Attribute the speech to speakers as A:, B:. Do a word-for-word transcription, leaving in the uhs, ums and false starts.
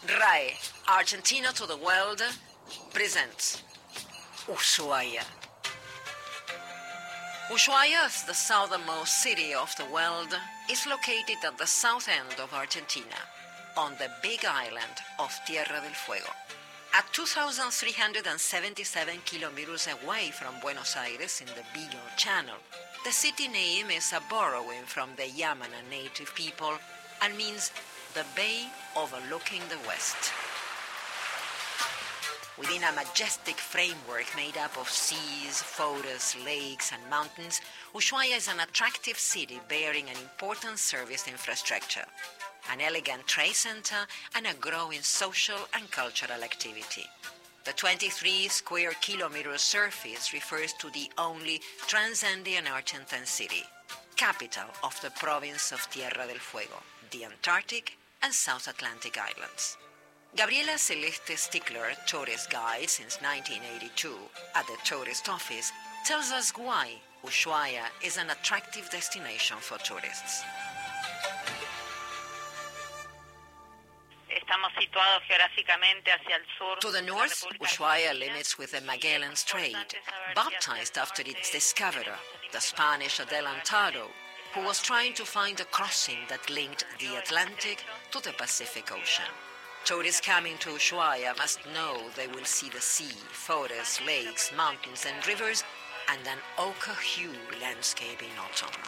A: R A E, Argentina to the World, presents Ushuaia. Ushuaia, the southernmost city of the world, is located at the south end of Argentina, on the big island of Tierra del Fuego. At two thousand three hundred seventy-seven kilometers away from Buenos Aires in the Beagle Channel, the city name is a borrowing from the Yamana native people and means the bay overlooking the west. Within a majestic framework made up of seas, forests, lakes, and mountains, Ushuaia is an attractive city bearing an important service infrastructure, an elegant trade center, and a growing social and cultural activity. The twenty-three square kilometer surface refers to the only Trans-Andean Argentine city, capital of the province of Tierra del Fuego, the Antarctic and South Atlantic Islands. Gabriela Celeste Stickler, tourist guide since nineteen eighty-two at the tourist office, tells us why Ushuaia is an attractive destination for tourists. To the north, Ushuaia limits with the Magellan Strait, baptized after its discoverer, the Spanish Adelantado, who was trying to find a crossing that linked the Atlantic to the Pacific Ocean. Tourists coming to Ushuaia must know they will see the sea, forests, lakes, mountains, and rivers, and an ochre-hue landscape in autumn.